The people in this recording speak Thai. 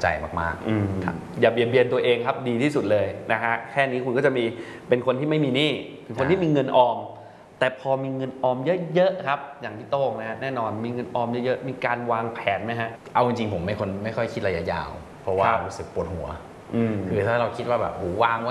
ใจมากๆครับอย่าเบียดเบียนตัวเองครับดีที่สุดเลยนะฮะแค่นี้คุณก็จะมีเป็นคนที่ไม่มีหนี้เป็นคนที่มีเงินออมแต่พอมีเงินออมเยอะๆครับอย่างพี่โต้งนะฮะแน่นอนมีเงินออมเยอะๆมีการวางแผนไหมฮะเอาจริงๆผมเป็นคนไม่ค่อยคิดระยะยาวเพราะว่ารู้สึกปวดหัวคือถ้าเราคิดว่าแบบวาง